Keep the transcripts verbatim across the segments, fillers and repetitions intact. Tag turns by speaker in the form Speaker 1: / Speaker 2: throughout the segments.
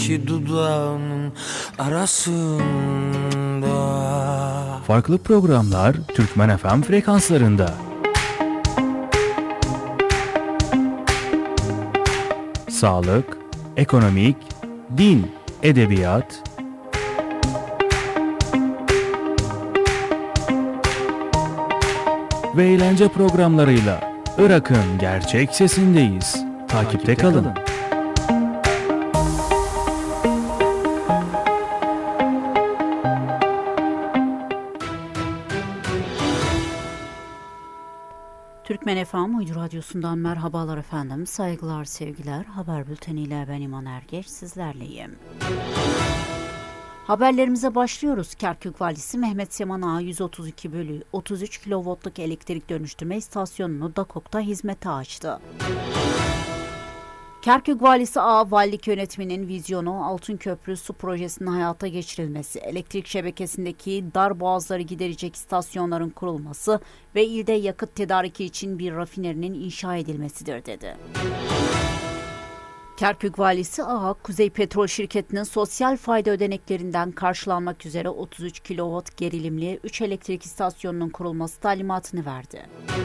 Speaker 1: iki dudağının arasında.
Speaker 2: Farklı programlar Türkmen F M frekanslarında. Sağlık, ekonomik, din, edebiyat, ve eğlence programlarıyla Irak'ın gerçek sesindeyiz. Takipte, Takipte kalın. kalın.
Speaker 3: Türkmen F M Uydu Radyosu'ndan merhabalar efendim. Saygılar, sevgiler. Haber bülteniyle ben İman Ergeç sizlerleyim. Haberlerimize başlıyoruz. Kerkük Valisi Mehmet Seman Ağa yüz otuz iki bölü otuz üç kilovoltluk elektrik dönüştürme istasyonunu Dakok'ta hizmete açtı. Kerkük Valisi Ağa, valilik yönetiminin vizyonu Altınköprü su projesinin hayata geçirilmesi, elektrik şebekesindeki dar boğazları giderecek istasyonların kurulması ve ilde yakıt tedariki için bir rafinerinin inşa edilmesidir dedi. Kerkük Valisi Ağa, Kuzey Petrol Şirketi'nin sosyal fayda ödeneklerinden karşılanmak üzere otuz üç kilovolt gerilimli üç elektrik istasyonunun kurulması talimatını verdi.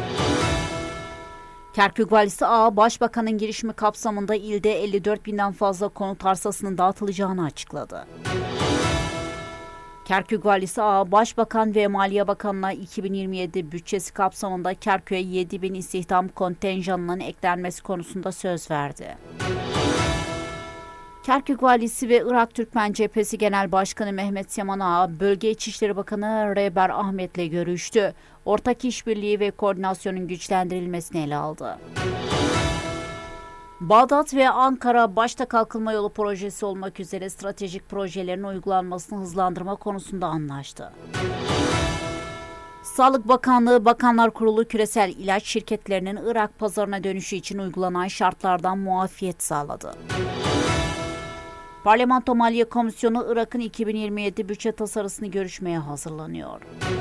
Speaker 3: Kerkük Valisi Ağa, Başbakanın girişimi kapsamında ilde elli dört binden fazla konut arsasının dağıtılacağını açıkladı. Kerkük Valisi Ağa, Başbakan ve Maliye Bakanı'na iki bin yirmi yedi bütçesi kapsamında Kerkük'e yedi bin istihdam kontenjanının eklenmesi konusunda söz verdi. Kerkük Valisi ve Irak Türkmen Cephesi Genel Başkanı Mehmet Seman Ağa, Bölge İçişleri Bakanı Reber Ahmet'le görüştü. Ortak işbirliği ve koordinasyonun güçlendirilmesini ele aldı. Bağdat ve Ankara başta kalkınma yolu projesi olmak üzere stratejik projelerin uygulanmasını hızlandırma konusunda anlaştı. Sağlık Bakanlığı, Bakanlar Kurulu küresel ilaç şirketlerinin Irak pazarına dönüşü için uygulanan şartlardan muafiyet sağladı. Parlamento Maliye Komisyonu Irak'ın iki bin yirmi yedi bütçe tasarısını görüşmeye hazırlanıyor.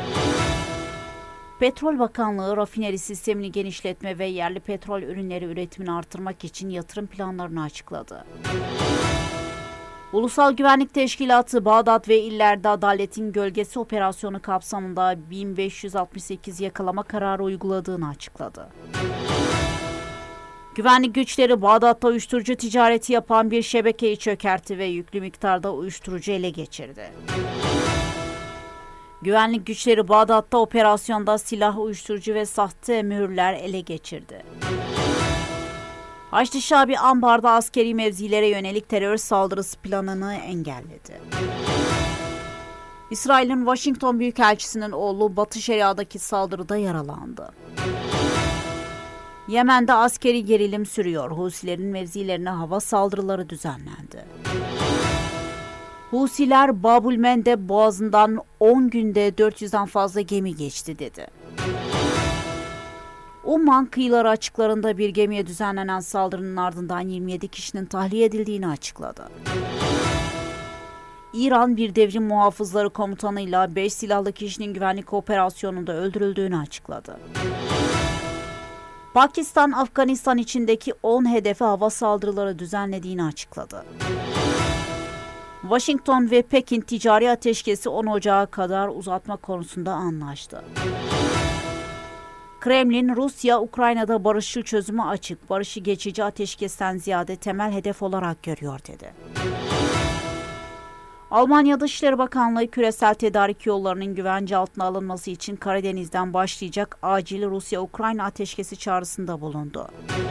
Speaker 3: Petrol Bakanlığı, rafineri sistemini genişletme ve yerli petrol ürünleri üretimini artırmak için yatırım planlarını açıkladı. Ulusal Güvenlik Teşkilatı, Bağdat ve illerde Adaletin Gölgesi operasyonu kapsamında bin beş yüz altmış sekiz yakalama kararı uyguladığını açıkladı. Güvenlik güçleri Bağdat'ta uyuşturucu ticareti yapan bir şebekeyi çökertti ve yüklü miktarda uyuşturucu ele geçirdi. Güvenlik güçleri Bağdat'ta operasyonda silah, uyuşturucu ve sahte mühürler ele geçirdi. Haçlı Şabi Ambar'da askeri mevzilere yönelik terör saldırısı planını engelledi. İsrail'in Washington Büyükelçisi'nin oğlu Batı Şeria'daki saldırıda yaralandı. Yemen'de askeri gerilim sürüyor. Husilerin mevzilerine hava saldırıları düzenlendi. Husiler Babul Mendeb Boğazı'ndan on günde dört yüzden fazla gemi geçti dedi. Umman kıyıları açıklarında bir gemiye düzenlenen saldırının ardından yirmi yedi kişinin tahliye edildiğini açıkladı. İran bir devrim muhafızları komutanıyla beş silahlı kişinin güvenlik operasyonunda öldürüldüğünü açıkladı. Pakistan, Afganistan içindeki on hedefe hava saldırıları düzenlediğini açıkladı. Washington ve Pekin ticari ateşkesi on Ocağı kadar uzatma konusunda anlaştı. Kremlin, Rusya, Ukrayna'da barışçıl çözümü açık, barışı geçici ateşkesten ziyade temel hedef olarak görüyor dedi. Almanya Dışişleri Bakanlığı, küresel tedarik yollarının güvence altına alınması için Karadeniz'den başlayacak acil Rusya-Ukrayna ateşkesi çağrısında bulundu.